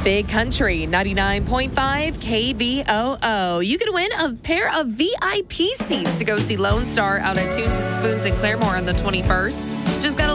Big Country 99.5 KVOO. You could win a pair of VIP seats to go see Lone Star out at Tunes and Spoons in Claremore on the 21st. Just got to